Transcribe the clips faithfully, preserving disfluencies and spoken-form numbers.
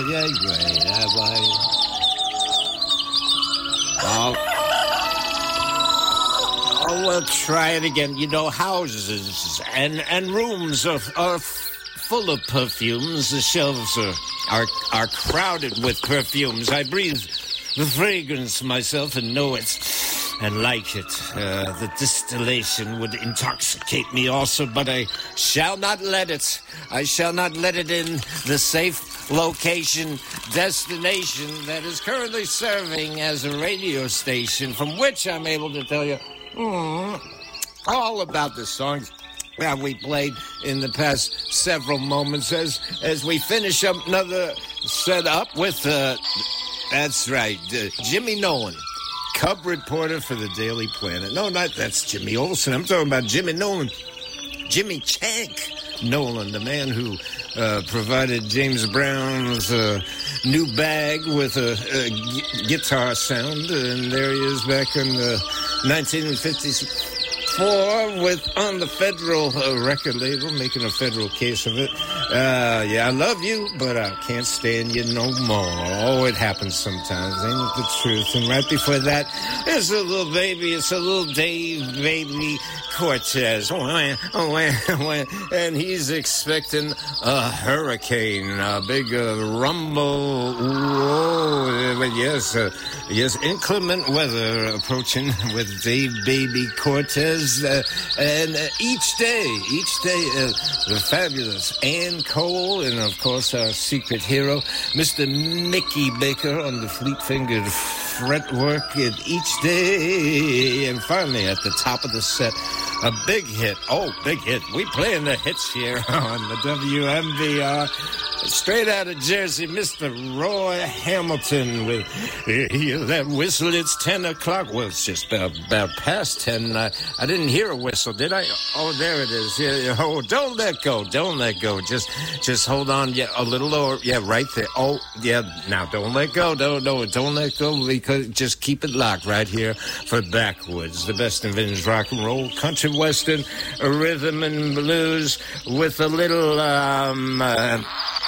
yeah, right, yeah, right. Oh. Oh, we'll try it again. You know, houses and, and rooms are, are full of perfumes. The shelves are, are, are crowded with perfumes. I breathe the fragrance myself and know it and like it. Uh, the distillation would intoxicate me also, but I shall not let it. I shall not let it in the safe location destination that is currently serving as a radio station from which I'm able to tell you mm, all about the songs that we played in the past several moments as, as we finish up another setup with... Uh, That's right. Uh, Jimmy Nolan, Cub reporter for the Daily Planet. No, not that's Jimmy Olsen. I'm talking about Jimmy Nolan. Jimmy Chank Nolan, the man who uh, provided James Brown's uh, new bag with a, a g- guitar sound. And there he is back in uh, nineteen fifty-four with on the federal uh, record label, making a federal case of it. Uh, yeah, I love you, but I can't stand you no more. Oh, it happens sometimes, ain't it the truth? And right before that, there's a little baby, it's a little Dave Baby Cortez. Oh, oh, oh, and he's expecting a hurricane, a big uh, rumble. Whoa, but yes, uh, yes, inclement weather approaching with Dave Baby Cortez. Uh, and uh, each day, each day, uh, the fabulous Ann Cole, and of course our secret hero, Mister Mickey Baker on the fleet-fingered fretwork in each day. And finally, at the top of the set, a big hit. Oh, big hit. We playing the hits here on the W M B R. Straight out of Jersey, Mister Roy Hamilton with uh, hear that whistle. It's ten o'clock. Well, it's just about, about past ten. I, I didn't hear a whistle, did I? Oh, there it is. Yeah, oh, don't let go. Don't let go. Just just hold on. Yeah, a little lower. Yeah, right there. Oh, yeah. Now, don't let go. Don't, no, don't let go because just keep it locked right here for Backwoods, the best in vintage rock and roll, country western, rhythm and blues with a little... um. Uh,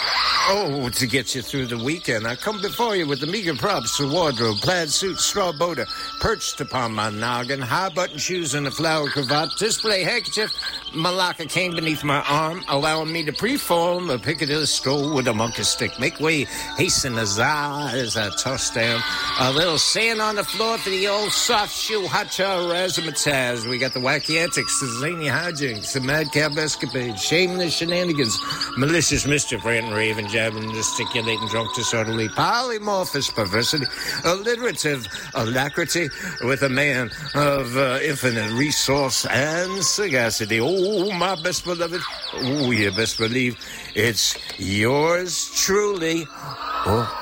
Oh, to get you through the weekend, I come before you with the meager props for wardrobe, plaid suit, straw boater, perched upon my noggin, high button shoes and a flower cravat, display handkerchief, Malacca cane beneath my arm, allowing me to preform a Piccadilly stroll with a monkey stick. Make way, hasten as I, as I toss down a little sand on the floor for the old soft shoe hotcha razzmatazz. We got the wacky antics, the zany hijinks, the madcap escapades, shameless shenanigans, malicious mischief, rant and raving, jabbing, gesticulating, drunk, disorderly, polymorphous perversity, alliterative alacrity with a man of uh, infinite resource and sagacity. Oh, my best beloved. Oh, you best believe it's yours truly. Oh.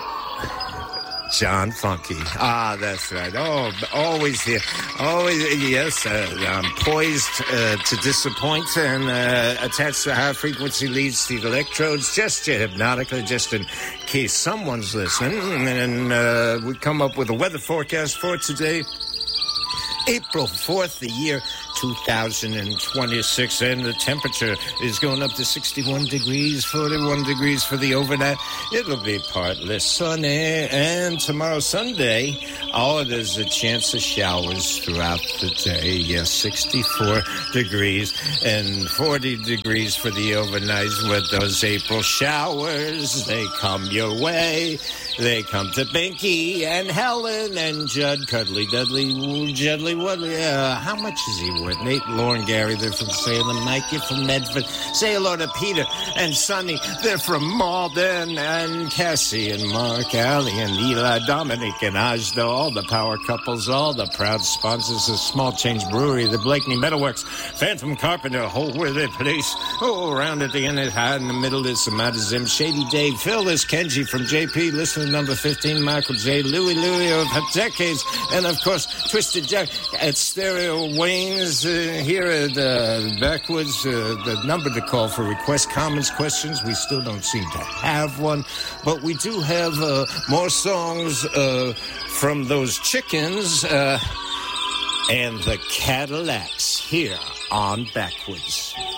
John Funky. Ah, that's right. Oh, always here. Always, yes, uh, I'm poised uh, to disappoint and uh, attached to high-frequency leads to the electrodes, just hypnotically, just in case someone's listening. And uh, we come up with a weather forecast for today, April fourth, the year two thousand twenty-six, and the temperature is going up to sixty-one degrees, forty-one degrees for the overnight. It'll be partly sunny, and tomorrow Sunday, oh, there's a chance of showers throughout the day. Yes, sixty-four degrees and forty degrees for the overnights with those April showers. They come your way. They come to Binky and Helen and Judd, Cuddly Dudley, Judley Woodley. Uh, how much is he worth? Nate, Lauren, Gary, they're from Salem. Mikey from Medford. Say hello to Peter and Sonny. They're from Malden. And Cassie and Mark, Allie and Eli, Dominic and Ajda. All the power couples, all the proud sponsors of Small Change Brewery, the Blakeney Metalworks, Phantom Carpenter, Holworthy Police. Oh, around at the end, high in the middle is Samadazim, Shady Dave, Phil is Kenji from J P, listener number fifteen, Michael J, Louie Louie of decades, and of course, Twisted Jack at Stereo Wayne's. Uh, here at uh, Backwoods, uh, the number to call for requests, comments, questions. We still don't seem to have one, but we do have uh, more songs uh, from those chickens uh, and the Cadillacs here on Backwoods.